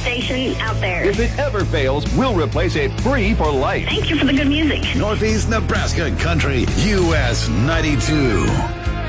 station out there. If it ever fails, we'll replace it free for life. Thank you for the good music. Northeast Nebraska Country, US 92.